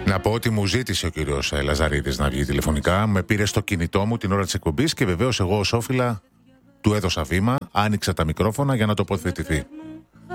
Να πω ότι μου ζήτησε ο κύριος Λαζαρίδης να βγει τηλεφωνικά. Με πήρε στο κινητό μου την ώρα της εκπομπής και βεβαίως εγώ ως όφιλα του έδωσα βήμα, άνοιξα τα μικρόφωνα για να τοποθετηθεί.